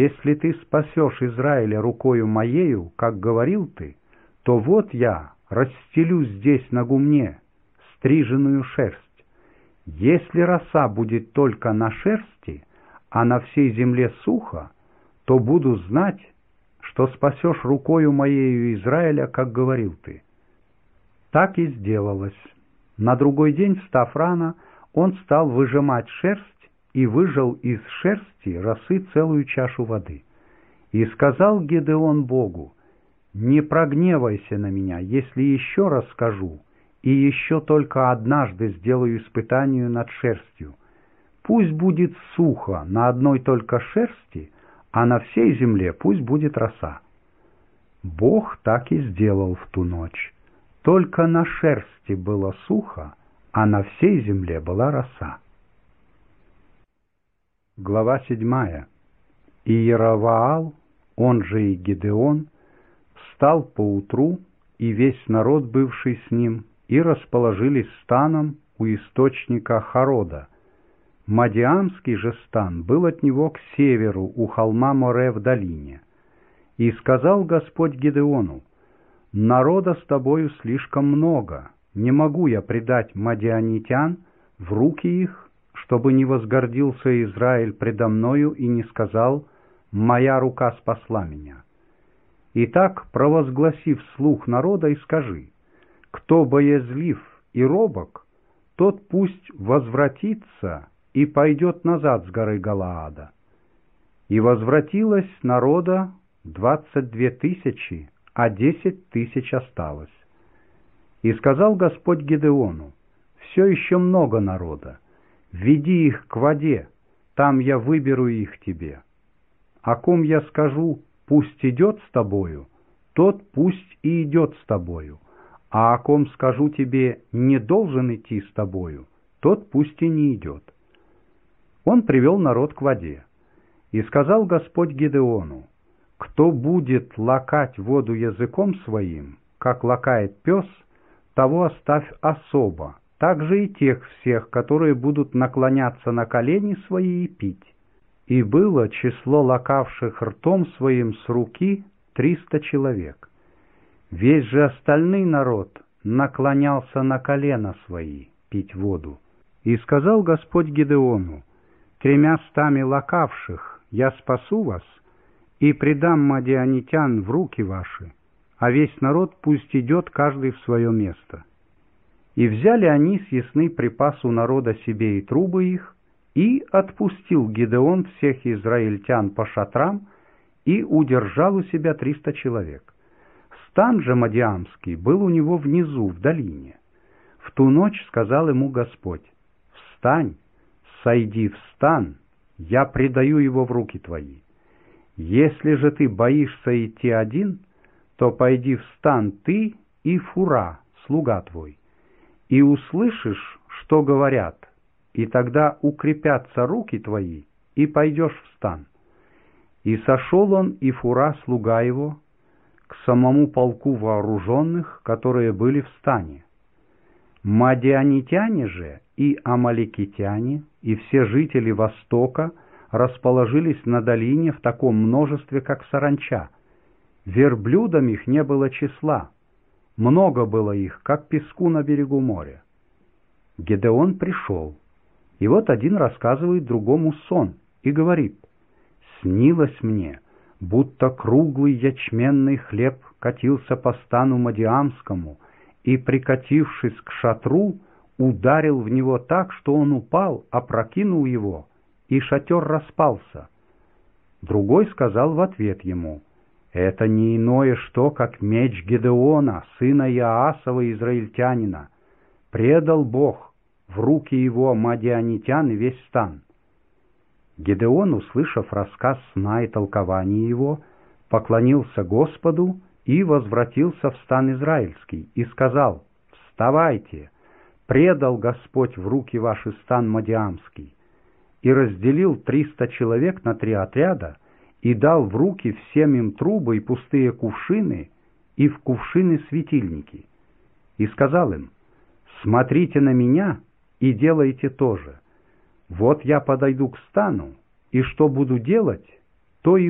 если ты спасешь Израиля рукою моею, как говорил ты, то вот я расстелю здесь на гумне стриженную шерсть. Если роса будет только на шерсти, а на всей земле сухо, то буду знать, что спасешь рукою моею Израиля, как говорил ты». Так и сделалось. На другой день, встав рано, он стал выжимать шерсть и выжал из шерсти росы целую чашу воды. И сказал Гидеон Богу: «Не прогневайся на меня, если еще раз скажу, и еще только однажды сделаю испытание над шерстью. Пусть будет сухо на одной только шерсти, а на всей земле пусть будет роса». Бог так и сделал в ту ночь. Только на шерсти было сухо, а на всей земле была роса. Глава 7. И Иеровоал, он же и Гидеон, встал поутру, и весь народ, бывший с ним, и расположились станом у источника Харода. Мадиамский же стан был от него к северу, у холма Море в долине. И сказал Господь Гидеону: «Народа с тобою слишком много, не могу я предать мадианитян в руки их, чтобы не возгордился Израиль предо мною и не сказал: моя рука спасла меня. Итак, провозгласи вслух народа и скажи: кто боязлив и робок, тот пусть возвратится и пойдет назад с горы Галаада». И возвратилось народа 22 тысячи, а 10 тысяч осталось. И сказал Господь Гидеону: «Все еще много народа, веди их к воде, там я выберу их тебе. О ком я скажу: пусть идет с тобою, тот пусть и идет с тобою, а о ком скажу тебе: не должен идти с тобою, тот пусть и не идет». Он привел народ к воде. И сказал Господь Гидеону: «Кто будет лакать воду языком своим, как лакает пес, того оставь особо, также и тех всех, которые будут наклоняться на колени свои и пить». И было число лакавших ртом своим с руки 300 человек. Весь же остальный народ наклонялся на колена свои пить воду. И сказал Господь Гидеону: 300 лакавших я спасу вас, и предам мадианитян в руки ваши, а весь народ пусть идет каждый в свое место. И взяли они съестный припас у народа себе и трубы их, и отпустил Гидеон всех израильтян по шатрам, и удержал у себя 300 человек. Стан же мадиамский был у него внизу, в долине. В ту ночь сказал ему Господь: «Встань, сойди в стан, я предаю его в руки твои. Если же ты боишься идти один, то пойди в стан ты и Фура, слуга твой, и услышишь, что говорят, и тогда укрепятся руки твои, и пойдешь в стан». И сошел он и Фура, слуга его, к самому полку вооруженных, которые были в стане. Мадианитяне же и амалекитяне, и все жители Востока расположились на долине в таком множестве, как саранча. Верблюдам их не было числа, много было их, как песку на берегу моря. Гидеон пришел, и вот один рассказывает другому сон и говорит: «Снилось мне, будто круглый ячменный хлеб катился по стану Мадиамскому, и, прикатившись к шатру, ударил в него так, что он упал, опрокинул его, и шатер распался». Другой сказал в ответ ему: «Это не иное что, как меч Гидеона, сына Иоасова, израильтянина. Предал Бог в руки его мадианитян весь стан». Гидеон, услышав рассказ сна и толкование его, поклонился Господу и возвратился в стан израильский, и сказал: «Вставайте, предал Господь в руки ваши стан мадиамский». И разделил 300 человек на 3 отряда, и дал в руки всем им трубы и пустые кувшины, и в кувшины светильники. И сказал им: «Смотрите на меня и делайте то же. Вот я подойду к стану, и что буду делать, то и